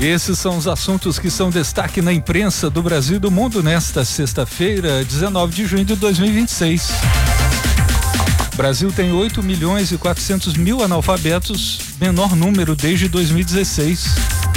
Esses são os assuntos que são destaque na imprensa do Brasil e do mundo nesta sexta-feira, 19 de junho de 2026. O Brasil tem 8.400.000 analfabetos, menor número desde 2016.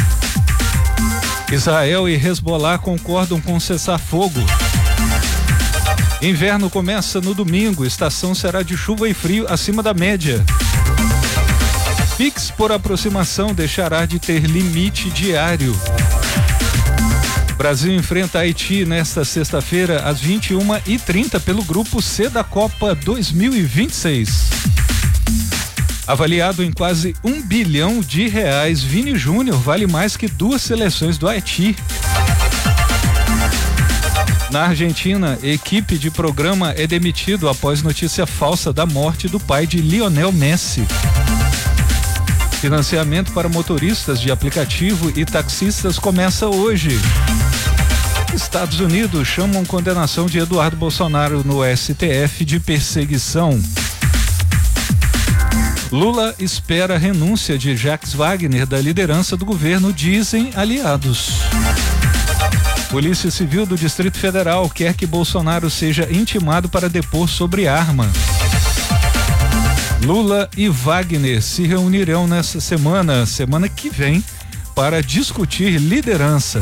Israel e Hezbollah concordam com cessar-fogo. Inverno começa no domingo, estação será de chuva e frio acima da média. Pix por aproximação deixará de ter limite diário. Brasil enfrenta Haiti nesta sexta-feira às 21h30 pelo grupo C da Copa 2026. Avaliado em quase R$1 bilhão, Vini Júnior vale mais que 2 seleções do Haiti. Na Argentina, equipe de programa é demitido após notícia falsa da morte do pai de Lionel Messi. Financiamento para motoristas de aplicativo e taxistas começa hoje. Estados Unidos chamam condenação de Eduardo Bolsonaro no STF de perseguição. Lula espera a renúncia de Jacques Wagner da liderança do governo, dizem aliados. Polícia Civil do Distrito Federal quer que Bolsonaro seja intimado para depor sobre arma. Lula e Wagner se reunirão nessa semana que vem, para discutir liderança.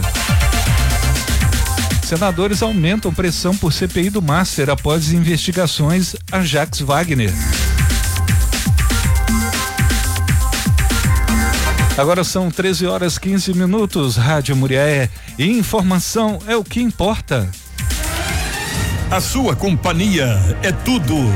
Senadores aumentam pressão por CPI do Master após investigações a Jacques Wagner. Agora são 13h15. Rádio Muriaé. Informação é o que importa. A sua companhia é tudo.